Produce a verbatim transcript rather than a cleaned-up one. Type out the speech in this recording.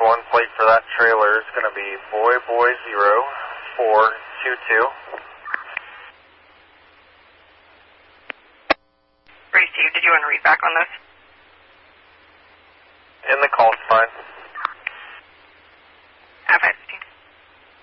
one plate for that trailer is going to be Boy Boy zero four two two. Received. Did you want to read back on this? In the call's fine.